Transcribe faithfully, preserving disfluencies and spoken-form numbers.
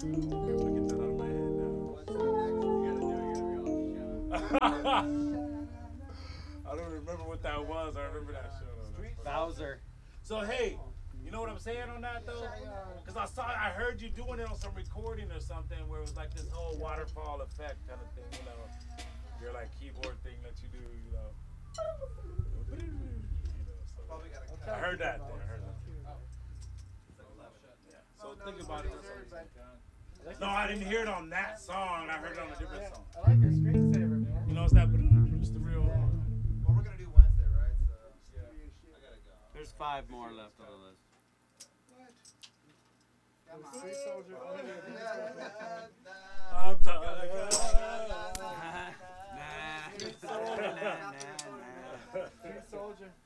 get that out of my head now. What's next? You gotta do it. You gotta be all shine. I don't remember what that was. I remember that show. Though. Bowser. So hey, you know what I'm saying on that though? Because I saw, I heard you doing it on some recording or something where it was like this whole waterfall effect kind of thing. You know, your like keyboard thing that you do. You know. You know so I heard that. Thing. I heard that. Yeah. So think about it. No, I didn't hear it on that song. I heard it on a different song. I like your screensaver, man. You know, it's that. It's the real. Well, we're gonna do Wednesday, right? So yeah, I gotta go. There's five more left on the list. Come on. Free soldier. I'm tired. Nah. Nah. Nah. Nah. Free soldier.